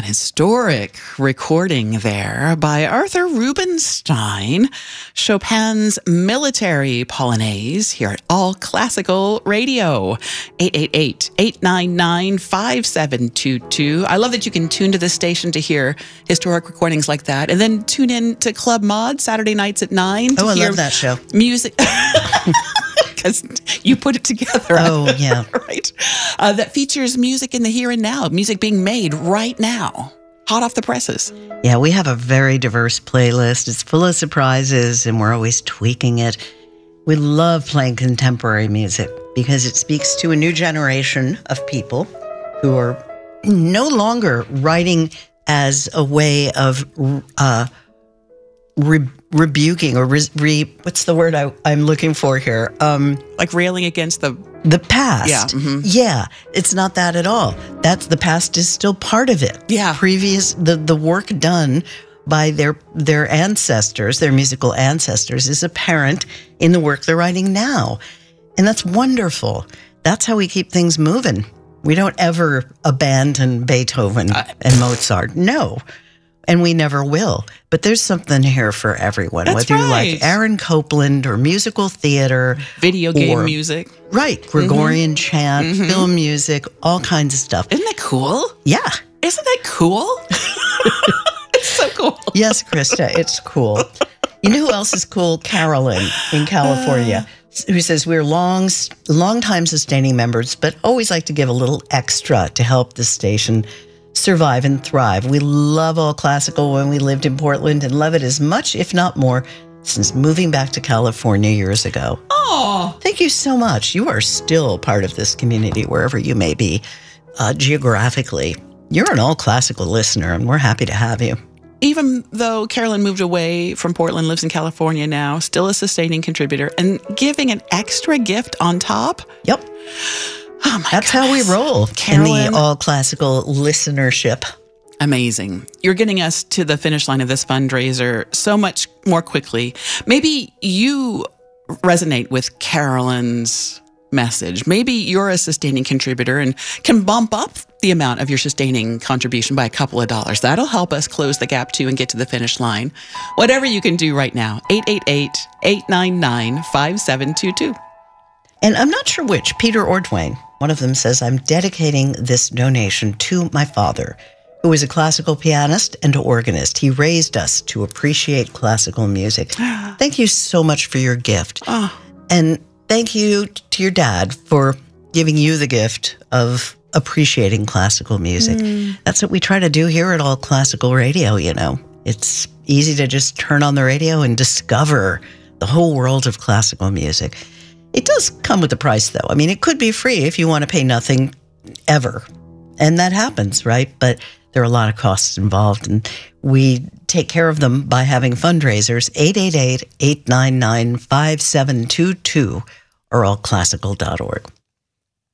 historic recording there by Arthur Rubinstein, Chopin's Military Polonaise here at All Classical Radio, 888-899-5722. I love that you can tune to this station to hear historic recordings like that, and then tune in to Club Mod Saturday nights at 9 to I hear love that show. Music. Because you put it together. Oh, yeah. Right. That features music in the here and now, music being made right now, hot off the presses. Yeah, we have a very diverse playlist. It's full of surprises, and we're always tweaking it. We love playing contemporary music because it speaks to a new generation of people who are no longer writing as a way of rebuking or what's the word I'm looking for here? Like railing against the past. Yeah. Mm-hmm. Yeah, it's not that at all. That's the past is still part of it. Yeah. The work done by their ancestors, their musical ancestors, is apparent in the work they're writing now. And that's wonderful. That's how we keep things moving. We don't ever abandon Beethoven and Mozart. No. And we never will. But there's something here for everyone. That's whether you right. like Aaron Copland or musical theater. Video game music. Right. Gregorian chant, film music, all kinds of stuff. Isn't that cool? Yeah. Isn't that cool? It's so cool. Yes, Krista, it's cool. You know who else is cool? Carolyn in California, who says we're long-time sustaining members, but always like to give a little extra to help the station survive and thrive. We love All Classical when we lived in Portland and love it as much, if not more, since moving back to California years ago. Oh, thank you so much. You are still part of this community wherever you may be geographically. You're an All Classical listener, and we're happy to have you. Even though Carolyn moved away from Portland, lives in California now, still a sustaining contributor, and giving an extra gift on top. Yep. Oh my That's how we roll Carolyn, in the All Classical listenership. Amazing. You're getting us to the finish line of this fundraiser so much more quickly. Maybe you resonate with Carolyn's message. Maybe you're a sustaining contributor and can bump up the amount of your sustaining contribution by a couple of dollars. That'll help us close the gap too and get to the finish line. Whatever you can do right now, 888-899-5722. And I'm not sure which, Peter or Dwayne. One of them says, I'm dedicating this donation to my father, who was a classical pianist and organist. He raised us to appreciate classical music. Thank you so much for your gift. Oh. And thank you to your dad for giving you the gift of appreciating classical music. That's what we try to do here at All Classical Radio, you know. It's easy to just turn on the radio and discover the whole world of classical music. It does come with a price, though. I mean, it could be free if you want to pay nothing ever. And that happens, right? But there are a lot of costs involved, and we take care of them by having fundraisers, 888-899-5722 or allclassical.org.